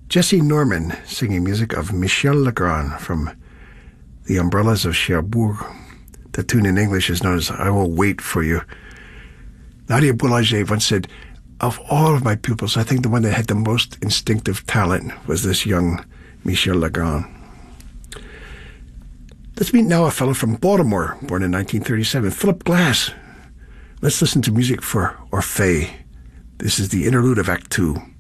Jesse Norman singing music of Michel Legrand from The Umbrellas of Cherbourg. The tune in English is known as I Will Wait For You. Nadia Boulanger once said, of all of my pupils, I think the one that had the most instinctive talent was this young Michel Legrand. Let's meet now a fellow from Baltimore, born in 1937, Philip Glass. Let's listen to music for Orphée. This is the interlude of Act 2.